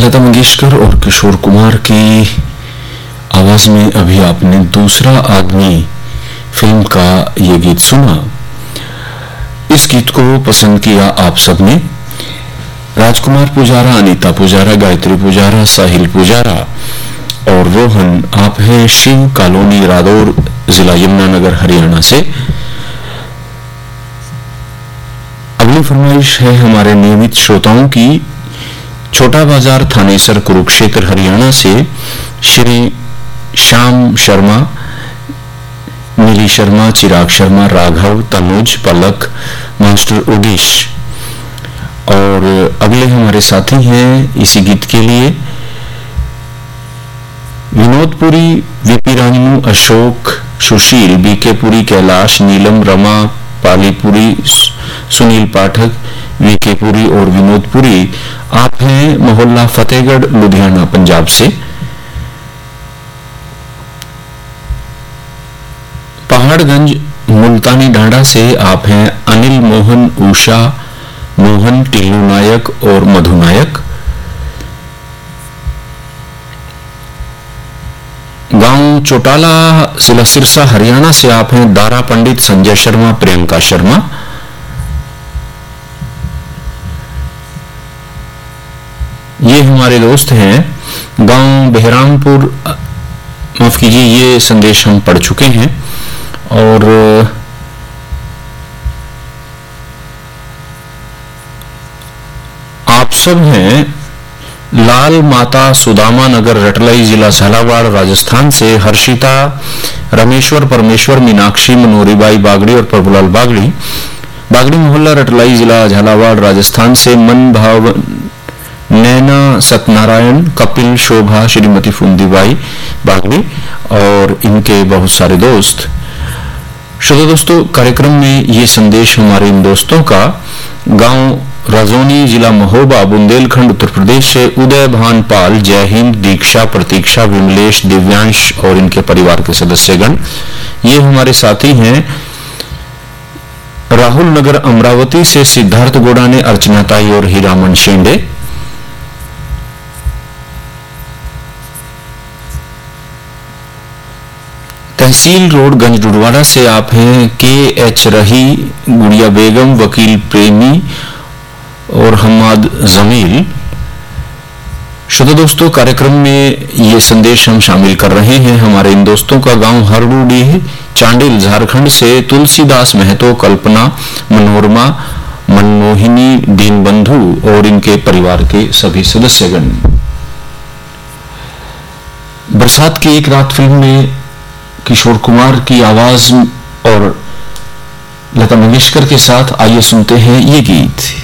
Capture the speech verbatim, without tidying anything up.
लता मंगेशकर और किशोर कुमार की आवाज में अभी आपने दूसरा आदमी फिल्म का ये गीत सुना। इस गीत को पसंद किया आप सबने। राजकुमार पुजारा, अनीता पुजारा, गायत्री पुजारा, साहिल पुजारा और रोहन। आप हैं शिव कॉलोनी, रादौर, जिला यमुनानगर, हरियाणा से। अगली फरमाइश है हमारे नियमित श्रोताओं की, छोटा बाजार, थानेसर, कुरुक्षेत्र, हरियाणा से श्री श्याम शर्मा, नीली शर्मा, चिराग शर्मा, राघव, तनुज, पलक, मास्टर उदिश। और अगले हमारे साथी हैं इसी गीत के लिए विनोदपुरी, वीपी रानू, अशोक, सुशील, बीके पुरी, कैलाश, नीलम, रमा, पालीपुरी, सुनील पाठक, वीके पुरी और विनोदपुरी। आप हैं मोहल्ला फतेहगढ़, लुधियाना, पंजाब से। पहाड़गंज, मुल्तानी डांडा से आप हैं अनिल, मोहन, उषा, मोहन, टिल्लू नायक और मधु नायक। गांव चोटाला, जिला सिरसा, हरियाणा से आप हैं दारा पंडित, संजय शर्मा, प्रियंका शर्मा। ये हमारे दोस्त हैं गांव बहरामपुर, माफ कीजिए, ये संदेश हम पढ़ चुके हैं। और आप सब हैं लाल माता सुदामा नगर, रटलाई, जिला झालावाड़, राजस्थान से हर्षिता, रमेश्वर, परमेश्वर, मीनाक्षी, मनोरीबाई बागड़ी और प्रभुलाल बागड़ी। बागड़ी मोहल्ला, रटलाई, जिला झालावाड़, राजस्थान से मन भाव, नैना, सत्यनारायण, कपिल, शोभा, श्रीमती फुंदीबाई बागड़ी और इनके बहुत सारे दोस्त। श्रोता दोस्तों, कार्यक्रम में ये संदेश हमारे इन दोस्तों का गांव राजौनी, जिला महोबा, बुंदेलखंड, उत्तर प्रदेश से उदय भान पाल, जय हिंद, दीक्षा, प्रतीक्षा, विमलेश, दिव्यांश और इनके परिवार के सदस्यगण। ये हमारे साथी हैं राहुल नगर, अमरावती से सिद्धार्थ गोडाने, अर्चना ताई और हीरामन शेंडे। तहसील रोड, गंज डुडवाड़ा से आप हैं के एच रही, गुड़िया बेगम, वकील प्रेमी और हम्माद जमील। श्रोता दोस्तों, कार्यक्रम में ये संदेश हम शामिल कर रहे हैं हमारे इन दोस्तों का। गांव हरडूडीह, चांडिल, झारखंड से तुलसीदास महतो, कल्पना, मनोरमा, मनमोहिनी, दीनबंधु और इनके परिवार के सभी सदस्यगण। बरसात की एक रात फिल्म में किशोर कुमार की आवाज और लता मंगेशकर के साथ आइए सुनते हैं ये गीत।